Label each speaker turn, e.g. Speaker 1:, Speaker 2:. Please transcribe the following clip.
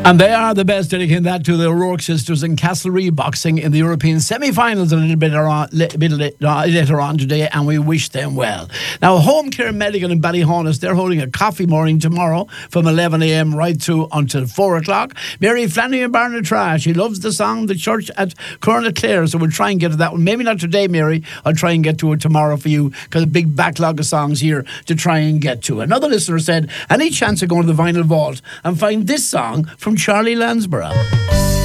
Speaker 1: And they are the best, dedicating that to the O'Rourke sisters in Castlereagh boxing in the European semi-finals a little bit later on today, and we wish them well. Now, Home Care Medical in Ballyhonus, they're holding a coffee morning tomorrow from 11 a.m. right through until 4 o'clock. Mary Flanagan Barnatrash, she loves the song The Church at Corner Clare, so we'll try and get to that one. Maybe not today, Mary. I'll try and get to it tomorrow for you, because a big backlog of songs here to try and get to. Another listener said, any chance of going to the Vinyl Vault and find this song from Charlie Lansborough?